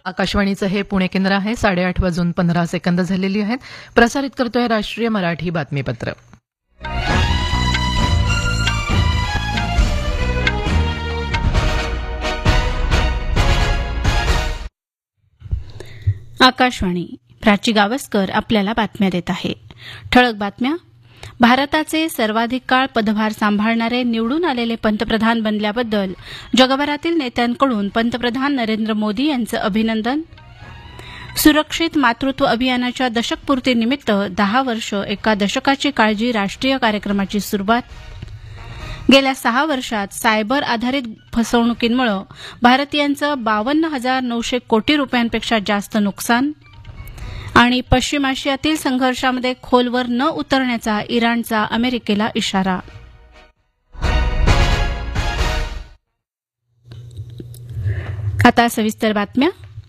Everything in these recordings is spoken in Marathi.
आकाशवाणीचं हे पुणे केंद्र आहे. 8:30 झालेली आहेत. प्रसारित करतोय राष्ट्रीय मराठी बातमीपत्र. आकाशवाणी. प्राची गावस्कर आपल्याला बातम्या देत आहे. ठळक बातम्या. भारताचे सर्वाधिक काळ पदभार सांभाळणारे निवडून आलेले पंतप्रधान बनल्याबद्दल जगभरातील नेत्यांकडून पंतप्रधान नरेंद्र मोदी यांचं अभिनंदन. सुरक्षित मातृत्व अभियानाच्या दशकपूर्तीनिमित्त 10 वर्ष एका दशकाची काळजी राष्ट्रीय कार्यक्रमाची सुरुवात. गेल्या 6 वर्षात सायबर आधारित फसवणुकींमुळे भारतीयांचं 52,900 कोटी रुपयांपेक्षा जास्त नुकसान. आणि पश्चिम आशियातील संघर्षामध्ये खोलवर न उतरण्याचा इराणचा अमेरिकेला इशारा. आता सविस्तर बातम्या.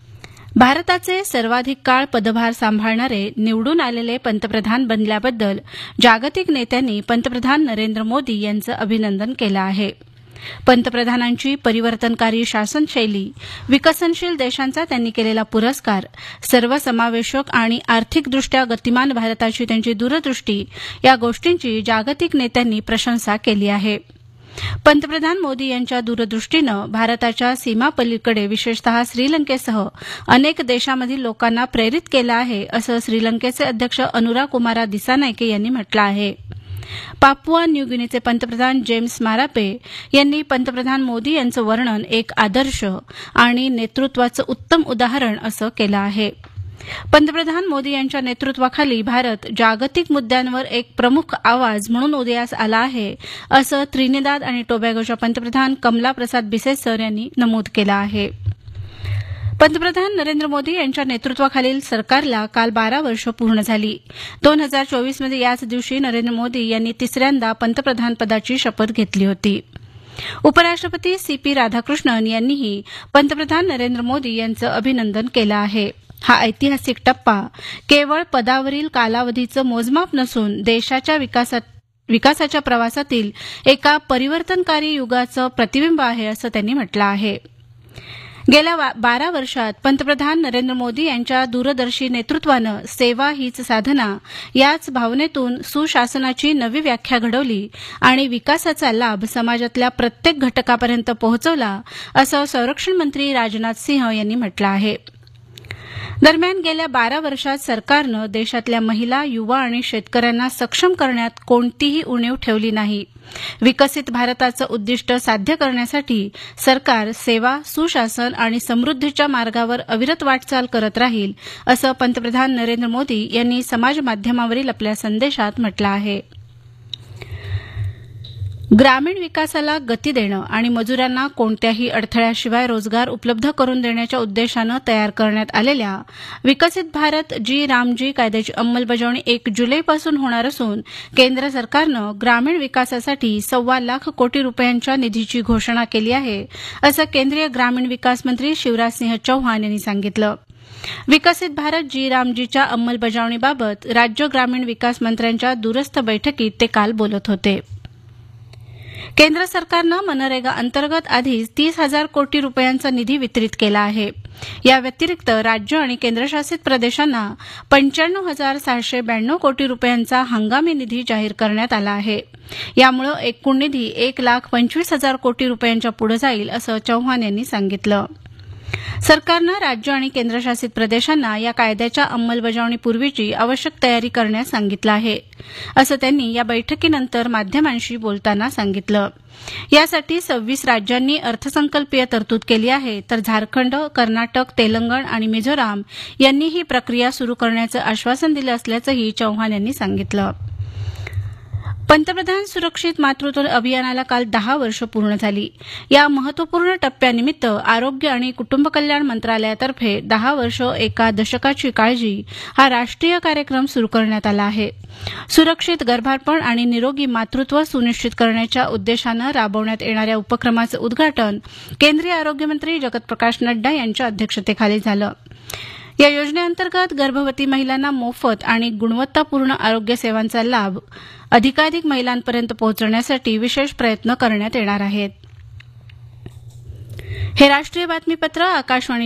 भारताचे सर्वाधिक काळ पदभार सांभाळणारे निवडून आलेले पंतप्रधान बनल्याबद्दल जागतिक नेत्यांनी पंतप्रधान नरेंद्र मोदी यांचं अभिनंदन केलं आहे. पंतप्रधानांची परिवर्तनकारी शासनशैली, विकसनशील देशांचा त्यांनी केलेला पुरस्कार, सर्वसमावेशक आणि आर्थिकदृष्ट्या गतिमान भारताची त्यांची दूरदृष्टी या गोष्टींची जागतिक नेत्यांनी प्रशंसा केली आहे. पंतप्रधान मोदी यांच्या दूरदृष्टीनं भारताच्या सीमापलीकडे विशेषतः श्रीलंकेसह अनेक देशांमधील लोकांना प्रेरित केलं आहे, असं श्रीलंकेचे अध्यक्ष अनुराकुमारा दिसानायके यांनी म्हटलं आहे. पापुआ न्यू गिनीचे पंतप्रधान जेम्स मारापे यांनी पंतप्रधान मोदी यांचं वर्णन एक आदर्श आणि नेतृत्वाचं उत्तम उदाहरण असं केलं आहे. पंतप्रधान मोदी यांच्या नेतृत्वाखाली भारत जागतिक मुद्द्यांवर एक प्रमुख आवाज म्हणून उदयास आला आहे, असं त्रिनिदाद आणि टोबॅगोच्या पंतप्रधान कमला प्रसाद बिसेसर यांनी नमूद केलं आहे. पंतप्रधान नरेंद्र मोदी यांच्या नेतृत्वाखालील सरकारला काल 12 वर्ष पूर्ण झाली. 2024 मध्ये याच दिवशी नरेंद्र मोदी यांनी तिसऱ्यांदा पंतप्रधानपदाची शपथ घेतली होती. उपराष्ट्रपती CP राधाकृष्णन यांनीही पंतप्रधान नरेंद्र मोदी यांचं अभिनंदन केलं आहे. हा ऐतिहासिक टप्पा केवळ पदावरील कालावधीचं मोजमाप नसून देशाच्या विकासाच्या प्रवासातील एका परिवर्तनकारी युगाचं प्रतिबिंब आहे, असं त्यांनी म्हटलं आहे. गेल्या 12 वर्षात पंतप्रधान नरेंद्र मोदी यांच्या दूरदर्शी नेतृत्वानं सेवा हीच साधना याच भावनेतून सुशासनाची नवी व्याख्या घडवली आणि विकासाचा लाभ समाजातल्या प्रत्येक घटकापर्यंत पोहोचवला, असं संरक्षण मंत्री राजनाथ सिंह यांनी म्हटलं आहे. दरम्यान गेल्या 12 वर्षात सरकारनं देशातल्या महिला, युवा आणि शेतकऱ्यांना सक्षम करण्यात कोणतीही उणीव ठेवली नाही. विकसित भारताचं उद्दिष्ट साध्य करण्यासाठी सरकार सेवा, सुशासन आणि समृद्धीच्या मार्गावर अविरत वाटचाल करत राहील, असं पंतप्रधान नरेंद्र मोदी यांनी समाजमाध्यमावरील आपल्या संदेशात म्हटलं आहे. ग्रामीण विकासाला गती देणं आणि मजुरांना कोणत्याही अडथळ्याशिवाय रोजगार उपलब्ध करून देण्याच्या उद्देशानं तयार करण्यात आलेल्या विकसित भारत रामजी कायद्याची अंमलबजावणी 1 जुलैपासून होणार असून केंद्र सरकारनं ग्रामीण विकासासाठी 1.25 लाख कोटी रुपयांच्या निधीची घोषणा केली आहे, असं केंद्रीय ग्रामीण विकास मंत्री शिवराजसिंह चौहान यांनी सांगितलं. विकसित भारत रामजीच्या अंमलबजावणीबाबत राज्य ग्रामीण विकास मंत्र्यांच्या दूरस्थ बैठकीत ते काल बोलत होते. केंद्र सरकारनं मनरेगा अंतर्गत आधीच 30,000 कोटी रुपयांचा निधी वितरित केला आहे. या व्यतिरिक्त राज्य आणि केंद्रशासित प्रदेशांना 95,692 कोटी रुपयांचा हंगामी निधी जाहीर करण्यात आला आहे. यामुळे एकूण निधी 1,25,000 कोटी रुपयांच्या पुढे जाईल, असं चौहान यांनी सांगितलं. सरकारनं राज्य आणि केंद्रशासित प्रदेशांना या कायद्याच्या अंमलबजावणीपूर्वीची आवश्यक तयारी करण्यास सांगितलं आहे, असं त्यांनी या बैठकीनंतर माध्यमांशी बोलताना सांगितलं. यासाठी 26 राज्यांनी अर्थसंकल्पीय तरतूद केली आहे, तर झारखंड, कर्नाटक, तेलंगण आणि मिझोराम यांनी ही प्रक्रिया सुरू करण्याचं आश्वासन दिलं असल्याचंही चौहान यांनी सांगितलं. पंतप्रधान सुरक्षित मातृत्व अभियानाला काल 10 वर्ष पूर्ण झाली. या महत्वपूर्ण टप्प्यानिमित्त आरोग्य आणि कुटुंब कल्याण मंत्रालयातर्फे 10 वर्ष एका दशकाची काळजी हा राष्ट्रीय कार्यक्रम सुरू करण्यात आला आहे. सुरक्षित गर्भारपण आणि निरोगी मातृत्व सुनिश्चित करण्याच्या उद्देशानं राबवण्यात येणाऱ्या उपक्रमाचं उद्घाटन केंद्रीय आरोग्यमंत्री जगत प्रकाश नड्डा यांच्या अध्यक्षतेखाली झालं. या योजनेअंतर्गत गर्भवती महिलांना मोफत आणि गुणवत्तापूर्ण आरोग्य सेवांचा लाभ अधिकाधिक महिलांपर्यंत पोहोचवण्यासाठी विशेष प्रयत्न करण्यात येणार आहेत. हे राष्ट्रीय बातमीपत्र आकाशवाणी